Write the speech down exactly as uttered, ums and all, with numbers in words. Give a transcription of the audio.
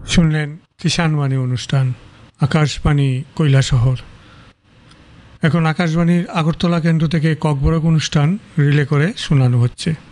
শুনলেন কিষাণবাণী অনুষ্ঠান, আকাশবাণী কৈলাসহর। এখন আকাশবাণীর আগরতলা কেন্দ্র থেকে ককবরক অনুষ্ঠান রিলে করে শোনানো হচ্ছে।